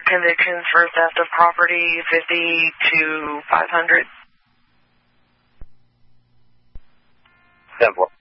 convictions for theft of property, 50 to 500. 10-4.